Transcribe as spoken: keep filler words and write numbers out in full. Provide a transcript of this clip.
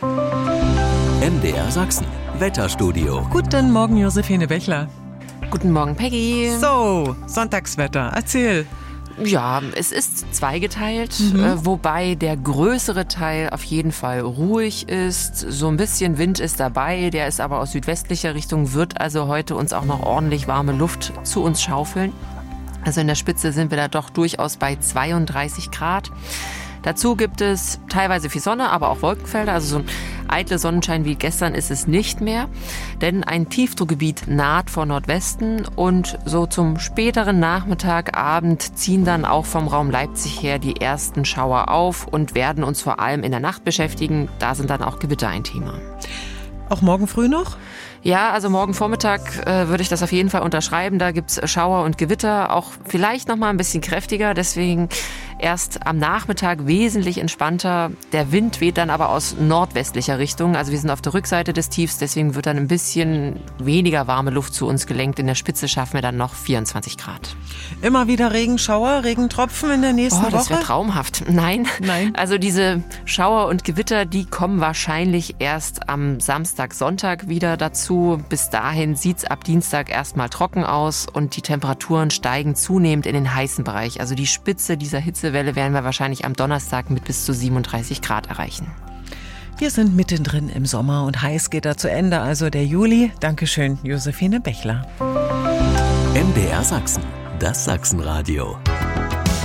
M D R Sachsen, Wetterstudio. Guten Morgen, Josephine Bechler. Guten Morgen, Peggy. So, Sonntagswetter, erzähl. Ja, es ist zweigeteilt, Mhm. äh, wobei der größere Teil auf jeden Fall ruhig ist. So ein bisschen Wind ist dabei, der ist aber aus südwestlicher Richtung, wird also heute uns auch noch ordentlich warme Luft zu uns schaufeln. Also in der Spitze sind wir da doch durchaus bei zweiunddreißig Grad. Dazu gibt es teilweise viel Sonne, aber auch Wolkenfelder. Also so ein eitler Sonnenschein wie gestern ist es nicht mehr. Denn ein Tiefdruckgebiet naht vor Nordwesten und so zum späteren Nachmittag, Abend ziehen dann auch vom Raum Leipzig her die ersten Schauer auf und werden uns vor allem in der Nacht beschäftigen. Da sind dann auch Gewitter ein Thema. Auch morgen früh noch? Ja, also morgen Vormittag äh, würde ich das auf jeden Fall unterschreiben. Da gibt's Schauer und Gewitter, auch vielleicht noch mal ein bisschen kräftiger. Deswegen erst am Nachmittag wesentlich entspannter. Der Wind weht dann aber aus nordwestlicher Richtung. Also wir sind auf der Rückseite des Tiefs. Deswegen wird dann ein bisschen weniger warme Luft zu uns gelenkt. In der Spitze schaffen wir dann noch vierundzwanzig Grad. Immer wieder Regenschauer, Regentropfen in der nächsten Oh, das wäre Woche? traumhaft. Nein. Nein. Also diese Schauer und Gewitter, die kommen wahrscheinlich erst am Samstag, Sonntag wieder dazu. Bis dahin sieht's ab Dienstag erstmal trocken aus und die Temperaturen steigen zunehmend in den heißen Bereich. Also die Spitze dieser Hitzewelle werden wir wahrscheinlich am Donnerstag mit bis zu siebenunddreißig Grad erreichen. Wir sind mittendrin im Sommer und heiß geht er zu Ende, also der Juli. Dankeschön, Josephine Bechler. M D R Sachsen, das Sachsenradio.